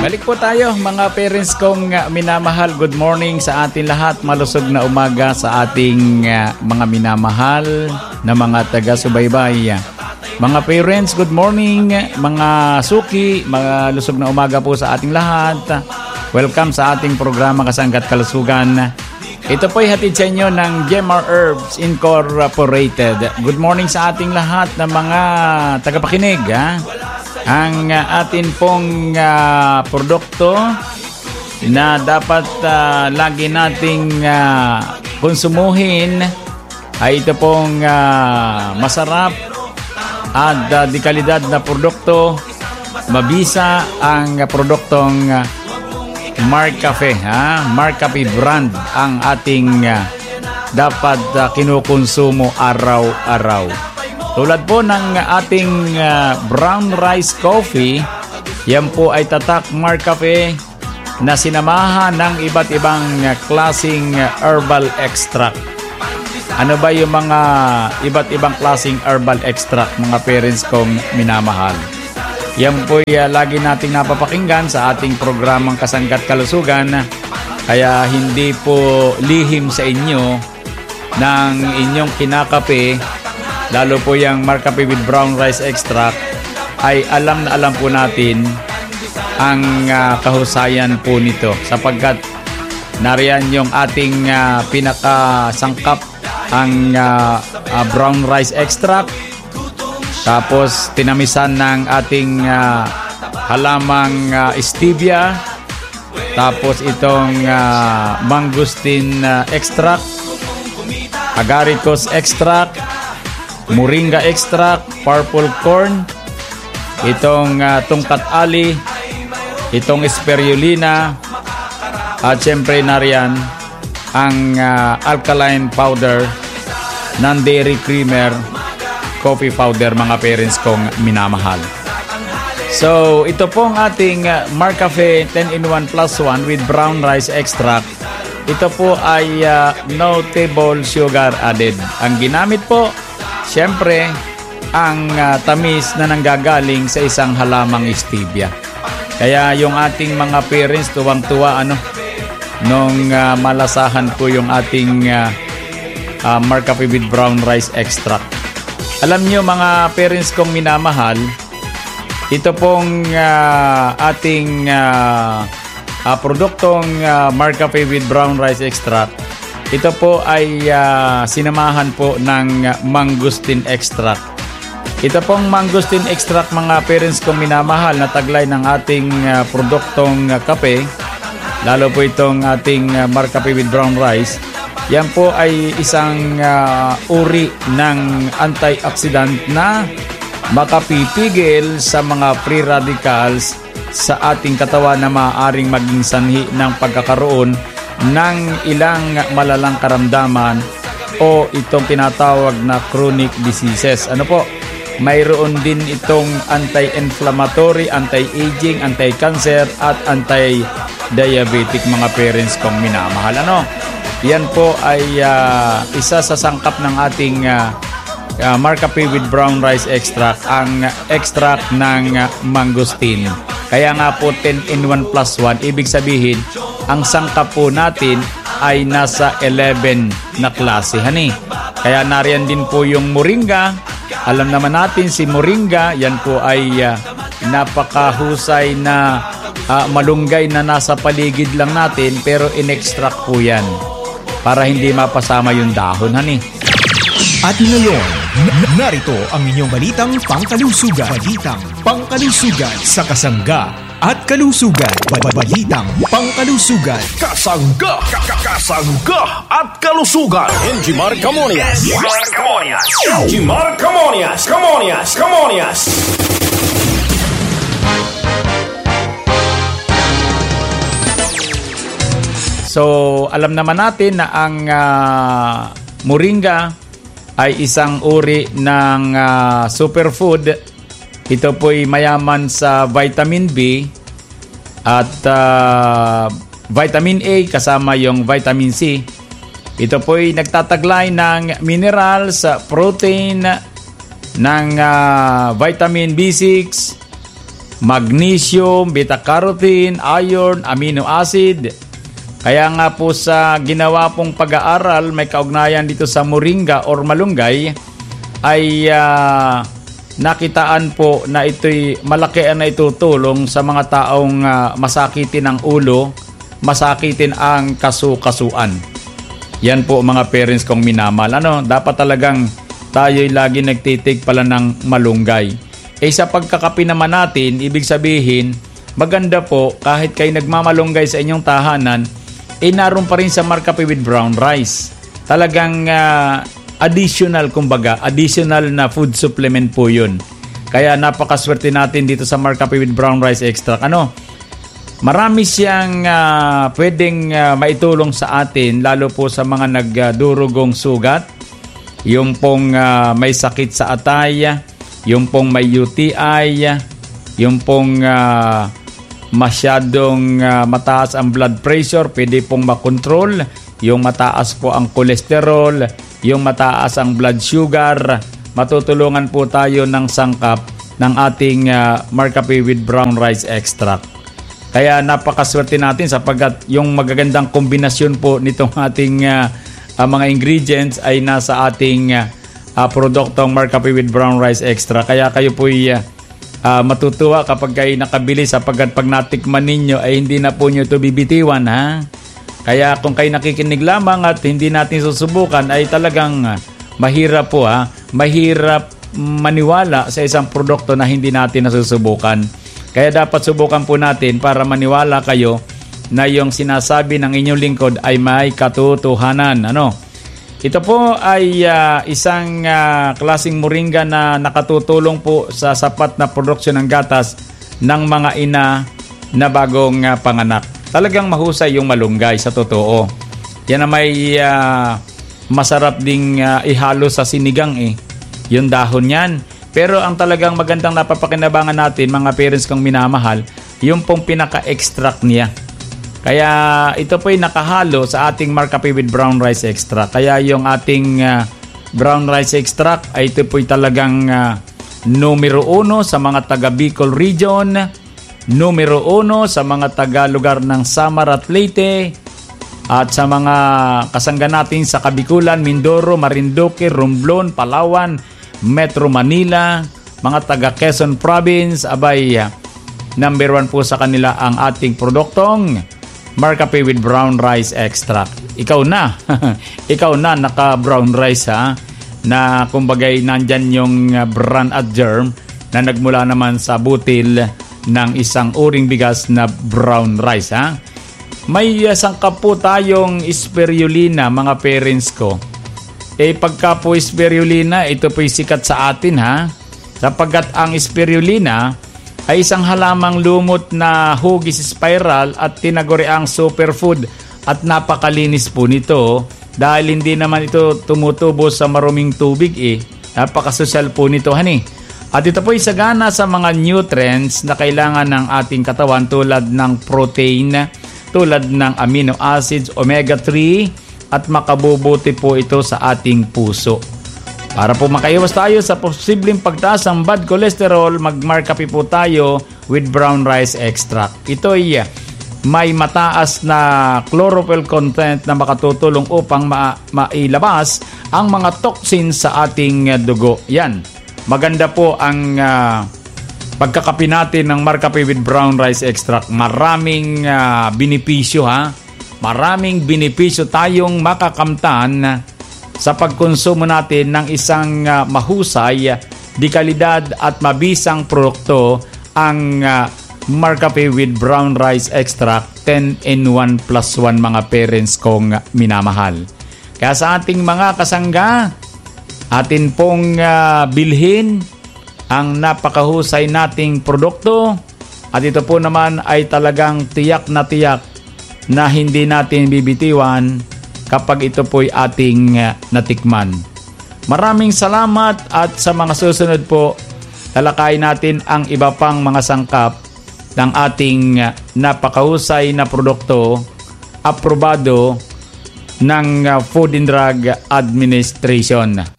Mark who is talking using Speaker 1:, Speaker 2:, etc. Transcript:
Speaker 1: Balik po tayo mga parents kong minamahal. Good morning sa atin lahat. Malusog na umaga sa ating mga minamahal na mga taga-subaybay. Mga parents, good morning. Mga suki, mga lusog na umaga po sa ating lahat. Welcome sa ating programa Kasangga't Kalusugan. Ito po ay hatid sa inyo ng Gemar Herbs Incorporated. Good morning sa ating lahat ng mga tagapakinig. Ang atin pong produkto na dapat lagi nating konsumuhin ay ito pong masarap at di kalidad na produkto. Mabisa ang produktong Mark Cafe. Mark Cafe brand ang ating dapat kinukonsumo araw-araw. Tulad po ng ating brown rice coffee, yan po ay tatak Mark Cafe na sinamahan ng iba't ibang klaseng herbal extract. Ano ba yung mga iba't ibang klaseng herbal extract, mga parents kong minamahal? Yan po ay lagi nating napapakinggan sa ating programang Kasangga't Kalusugan. Kaya hindi po lihim sa inyo ng inyong kinakape, lalo po yung Mark Cafe with brown rice extract, ay alam na alam po natin ang kahusayan po nito, sapagkat nariyan yung ating pinakasangkap, ang brown rice extract, tapos tinamisan ng ating halamang stevia, tapos itong mangosteen extract, agaricus extract, moringa extract, purple corn, itong tungkat ali, itong spirulina, at syempre nariyan ang alkaline powder ng dairy creamer coffee powder, mga parents kong minamahal. So ito pong ating Mark Cafe 10-in-1 plus 1 with brown rice extract. Ito po ay no table sugar added. Ang ginamit po, siyempre, ang tamis na nanggagaling sa isang halamang stevia. Kaya yung ating mga parents tuwang-tuwa nung malasahan ko yung ating Mark Cafe with brown rice extract. Alam nyo mga parents kong minamahal, ito pong ating produktong Mark Cafe with brown rice extract, ito po ay sinamahan po ng mangosteen extract. Ito pong mangosteen extract, mga parents kong minamahal, na taglay ng ating produktong kape, lalo po itong ating Mark Cafe with brown rice. Yan po ay isang uri ng antioxidant na makapipigil sa mga free radicals sa ating katawan na maaaring maging sanhi ng pagkakaroon ng ilang malalang karamdaman o itong tinatawag na chronic diseases. Mayroon din itong anti-inflammatory, anti-aging, anti-cancer at anti-diabetic, mga parents kong minamahal. Yan po ay isa sa sangkap ng ating Mark Cafe with brown rice extract, ang extract ng mangosteen. Kaya nga po 10-in-1 plus 1, ibig sabihin ang sangkap po natin ay nasa 11 na klase. Kaya nariyan din po yung moringa. Alam naman natin si moringa, yan po ay napakahusay na malunggay na nasa paligid lang natin, pero in-extract po yan para hindi mapasama yung dahon.
Speaker 2: At ngayon, narito ang inyong balitang pangkalusugan. Balitang pangkalusugan sa Kasangga at Kalusugan. Balitang pangkalusugan.
Speaker 3: Kasangga at Kalusugan. Jimar Camonias. Jimar Camonias.
Speaker 1: So, alam naman natin na ang moringa ay isang uri ng superfood. Ito po'y mayaman sa vitamin B at vitamin A kasama yung vitamin C. Ito po'y nagtataglay ng minerals, protein, ng vitamin B6, magnesium, beta-carotene, iron, amino acid. Kaya nga po sa ginawa pong pag-aaral, may kaugnayan dito sa moringa or malunggay, ay nakitaan po na ito'y malaki na itutulong sa mga taong masakitin ang ulo, masakitin ang kasu-kasuan. Yan po mga parents kong minamahal. Dapat talagang tayo'y lagi nagtitig pala ng malunggay. Sa pagkakape naman natin, ibig sabihin, maganda po kahit kayo nagmamalunggay sa inyong tahanan, naroon pa rin sa Markape with brown rice. Talagang additional, additional na food supplement po yun. Kaya napakaswerte natin dito sa Markape with brown rice extract. Marami siyang pwedeng maitulong sa atin, lalo po sa mga nagdurugong sugat, yung pong may sakit sa atay, yung pong may UTI, yung pong masyadong mataas ang blood pressure, pwede pong makontrol, yung mataas po ang kolesterol, yung mataas ang blood sugar, matutulungan po tayo ng sangkap ng ating Markape with brown rice extract. Kaya napakaswerte natin sapagkat yung magagandang kombinasyon po nitong ating mga ingredients ay nasa ating produktong Markape with brown rice extra. Kaya kayo po'y matutuwa kapag kayo nakabili sapagkat pag natikman ninyo ay hindi na po nyo ito bibitiwan, ha? Kaya kung kayo nakikinig lamang at hindi natin susubukan ay talagang mahirap po, ha? Mahirap maniwala sa isang produkto na hindi natin nasusubukan. Kaya dapat subukan po natin para maniwala kayo na yung sinasabi ng inyong lingkod ay may katotohanan. Ito po ay isang klaseng moringa na nakatutulong po sa sapat na produksyon ng gatas ng mga ina na bagong panganak. Talagang mahusay yung malunggay sa totoo. Yan na may masarap ding ihalo sa sinigang yung dahon yan. Pero ang talagang magandang napapakinabangan natin mga parents kong minamahal, yung pong pinaka-extract niya. Kaya ito po ay nakahalo sa ating Markape with brown rice extract. Kaya yung ating brown rice extract ay ito po ay talagang numero 1 sa mga taga Bicol region, numero 1 sa mga taga lugar ng Samar at Leyte, at sa mga kasangga natin sa Kabikulan, Mindoro, Marinduque, Romblon, Palawan, Metro Manila, mga taga Quezon Province, abay, number 1 po sa kanila ang ating produktong Markape with brown rice extract. Ikaw na, ikaw na naka-brown rice, ha? Na kumbagay nandyan yung bran at germ na nagmula naman sa butil ng isang uring bigas na brown rice, ha? May sangkap po tayong spirulina, mga parents ko. Pagka po spirulina, ito po'y sikat sa atin, ha? Sapagkat ang spirulina ay isang halamang lumot na hugis spiral at tinaguriang superfood at napakalinis po nito dahil hindi naman ito tumutubo sa maruming tubig, Napakasosyal po nito, hani. At ito po'y sagana sa mga nutrients na kailangan ng ating katawan tulad ng protein, tulad ng amino acids, omega-3, at makabubuti po ito sa ating puso. Para po makaiwas tayo sa posibleng pagtaas ng bad cholesterol, mag-Markape po tayo with brown rice extract. Ito ay may mataas na chlorophyll content na makatutulong upang mailabas ang mga toxins sa ating dugo. Yan. Maganda po ang pagkakape natin ng Markape with brown rice extract. Maraming benepisyo, ha? Maraming benepisyo tayong makakamtan sa pagkonsumo natin ng isang mahusay, di kalidad at mabisang produkto, ang Markape with brown rice extract 10-in-1 plus 1, mga parents kong minamahal. Kaya sa ating mga kasangga, atin pong bilhin ang napakahusay nating produkto at ito po naman ay talagang tiyak na hindi natin bibitiwan kapag ito po'y ating natikman. Maraming salamat at sa mga susunod po, talakayin natin ang iba pang mga sangkap ng ating napakahusay na produkto aprobado ng Food and Drug Administration.